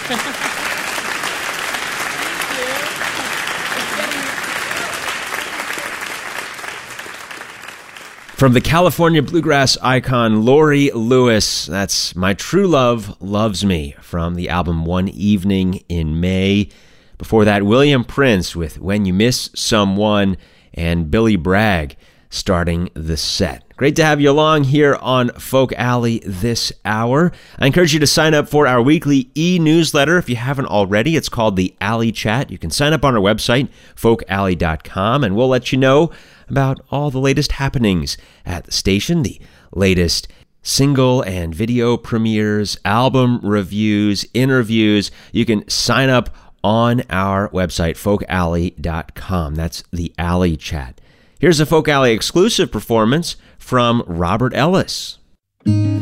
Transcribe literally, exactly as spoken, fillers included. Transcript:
From the California bluegrass icon Lori Lewis, that's My True Love Loves Me from the album One Evening in May. Before that, William Prince with When You Miss Someone, and Billy Bragg starting the set. Great to have you along here on Folk Alley this hour. I encourage you to sign up for our weekly e-newsletter if you haven't already. It's called the Alley Chat. You can sign up on our website, folk alley dot com, and we'll let you know about all the latest happenings at the station, the latest single and video premieres, album reviews, interviews. You can sign up on our website, folk alley dot com. That's the Alley Chat. Here's a Folk Alley exclusive performance from Robert Ellis.